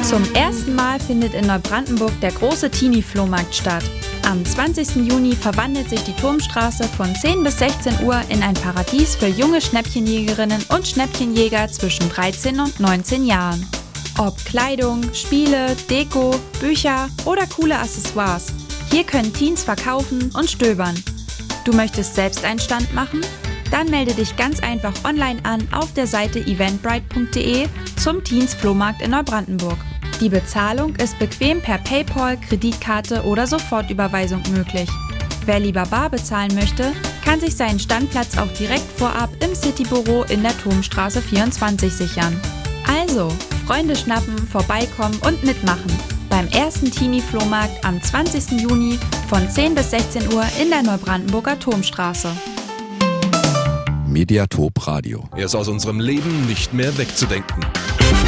Zum ersten Mal findet in Neubrandenburg der große Teenie-Flohmarkt statt. Am 20. Juni verwandelt sich die Turmstraße von 10 bis 16 Uhr in ein Paradies für junge Schnäppchenjägerinnen und Schnäppchenjäger zwischen 13 und 19 Jahren. Ob Kleidung, Spiele, Deko, Bücher oder coole Accessoires. Hier können Teens verkaufen und stöbern. Du möchtest selbst einen Stand machen? Dann melde dich ganz einfach online an auf der Seite eventbrite.de zum Teens-Flohmarkt in Neubrandenburg. Die Bezahlung ist bequem per PayPal, Kreditkarte oder Sofortüberweisung möglich. Wer lieber bar bezahlen möchte, kann sich seinen Standplatz auch direkt vorab im Citybüro in der Turmstraße 24 sichern. Also, Freunde schnappen, vorbeikommen und mitmachen. Beim ersten Teenie-Flohmarkt am 20. Juni von 10 bis 16 Uhr in der Neubrandenburger Turmstraße. Mediatop Radio. Er ist aus unserem Leben nicht mehr wegzudenken.